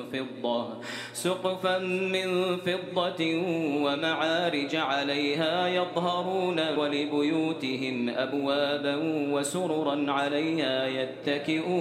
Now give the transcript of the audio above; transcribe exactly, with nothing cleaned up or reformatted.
فضة سقفا من فضة ومعارج عليها يظهرون ولبيوتهم أبوابا وسررا عليها يتكئون